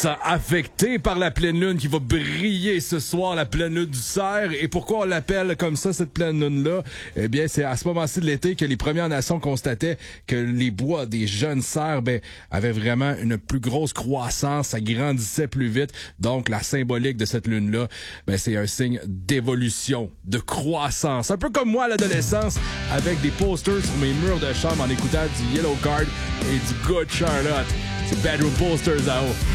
sent affecté par la pleine lune qui va briller ce soir, la pleine lune du cerf. Et pourquoi on l'appelle comme ça, cette pleine lune-là? Eh bien, c'est à ce moment-ci de l'été que les Premières Nations constataient que les bois des jeunes cerfs avaient vraiment une plus grosse croissance, ça grandissait plus vite. Donc, la symbolique de cette lune-là, c'est un signe d'évolution, de croissance. Un peu comme moi à l'adolescence, avec des posters sur mes murs de chambre en écoutant du Yellow Card et du Good Charlotte. C'est Bedroom Posters à haut.